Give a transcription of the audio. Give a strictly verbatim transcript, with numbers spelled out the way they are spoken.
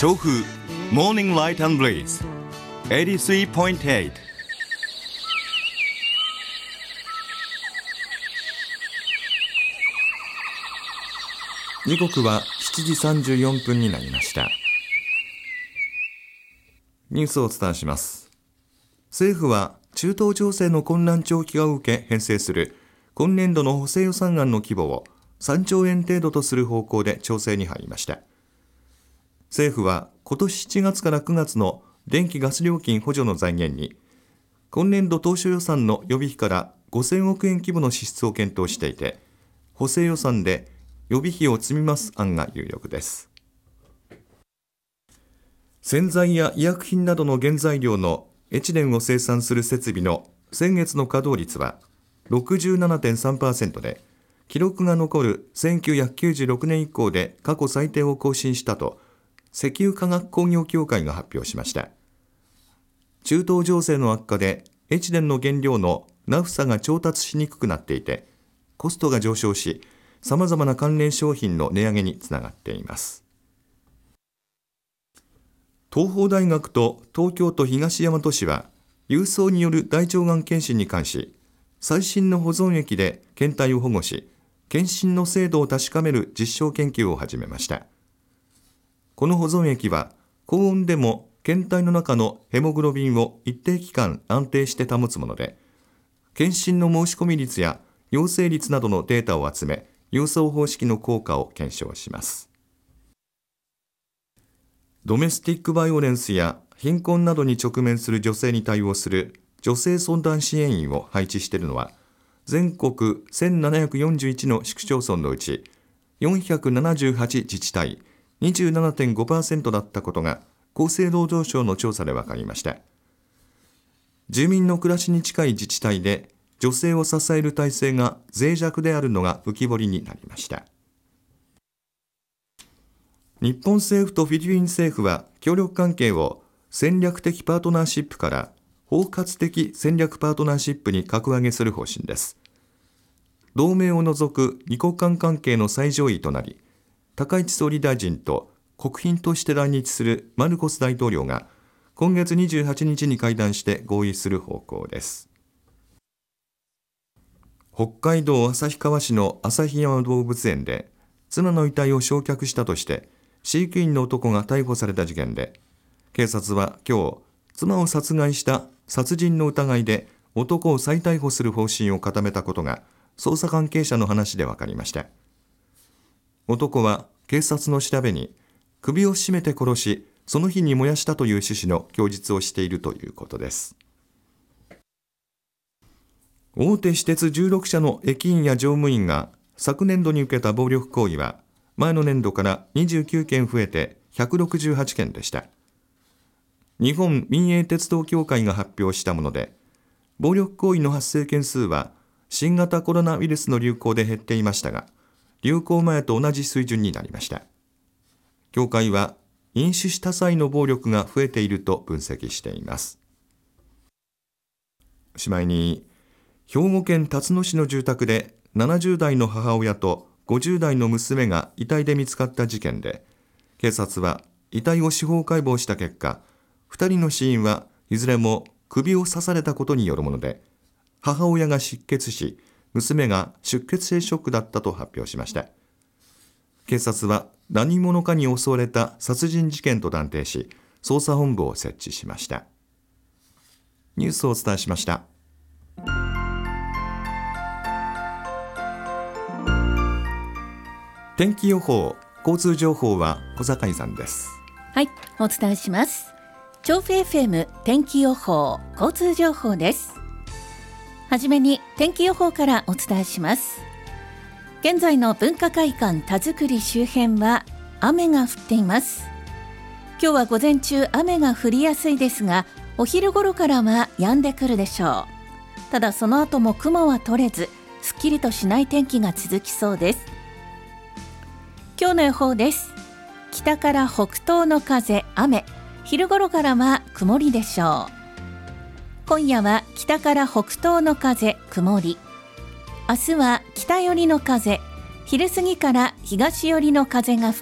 調布 Morning Light and Breeze エイティスリーポイントエイト。 時刻はしちじさんじゅうよんぷんになりました。ニュースをお伝えします。政府は中東情勢の混乱長期化を受け編成する今年度の補正予算案の規模をさんちょうえん程度とする方向で調整に入りました。政府は今年しちがつからくがつの電気・ガス料金補助の財源に今年度当初予算の予備費からごせんおくえん規模の支出を検討していて、補正予算で予備費を積み増す案が有力です。洗剤や医薬品などの原材料のエチレンを生産する設備の先月の稼働率は ろくじゅうななてんさんパーセント で、記録が残るせんきゅうひゃくきゅうじゅうろくねん以降で過去最低を更新したと石油化学工業協会が発表しました。中東情勢の悪化でエチレンの原料のナフサが調達しにくくなっていて、コストが上昇し、さまざまな関連商品の値上げにつながっています。東邦大学と東京都東大和市は郵送による大腸がん検診に関し、最新の保存液で検体を保護し、検診の精度を確かめる実証研究を始めました。この保存液は高温でも検体の中のヘモグロビンを一定期間安定して保つもので、検診の申し込み率や陽性率などのデータを集め、郵送方式の効果を検証します。ドメスティックバイオレンスや貧困などに直面する女性に対応する女性相談支援員を配置しているのは、全国せんななひゃくよんじゅういちの市区町村のうちよんひゃくななじゅうはち自治体 にじゅうななてんごパーセント だったことが厚生労働省の調査で分かりました。住民の暮らしに近い自治体で女性を支える体制が脆弱であるのが浮き彫りになりました。日本政府とフィリピン政府は協力関係を戦略的パートナーシップから包括的戦略パートナーシップに格上げする方針です。同盟を除く二国間関係の最上位となり、高市総理大臣と国賓として来日するマルコス大統領が今月にじゅうはちにちに会談して合意する方向です。北海道旭川市の旭山動物園で妻の遺体を焼却したとして飼育員の男が逮捕された事件で、警察は今日妻を殺害した殺人の疑いで男を再逮捕する方針を固めたことが捜査関係者の話で分かりました。男は警察の調べに首を絞めて殺し、その日に燃やしたという趣旨の供述をしているということです。大手私鉄じゅうろくしゃの駅員や乗務員が昨年度に受けた暴力行為は前の年度からにじゅうきゅうけん増えてひゃくろくじゅうはちけんでした。日本民営鉄道協会が発表したもので、暴力行為の発生件数は新型コロナウイルスの流行で減っていましたが、流行前と同じ水準になりました。協会は飲酒した際の暴力が増えていると分析しています。おしまいに、兵庫県辰野市の住宅でななじゅうだいの母親とごじゅうだいの娘が遺体で見つかった事件で、警察は遺体を司法解剖した結果、ふたりの死因はいずれも首を刺されたことによるもので、母親が失血し、娘が出血性ショックだったと発表しました。警察は何者かに襲われた殺人事件と断定し、捜査本部を設置しました。ニュースをお伝えしました。天気予報、交通情報は小坂さんです。 はい、お伝えします。調布 エフエム 天気予報、交通情報です。はじめに天気予報からお伝えします。現在の文化会館田作周辺は雨が降っています。今日は午前中雨が降りやすいですが、お昼頃からは止んでくるでしょう。ただその後も雲は取れず、すっきりとしない天気が続きそうです。今日の予報です。北から北東の風、雨、昼頃からは曇りでしょう。今夜は北から北東の風、曇り。明日は北寄りの風、昼過ぎから東寄りの風が吹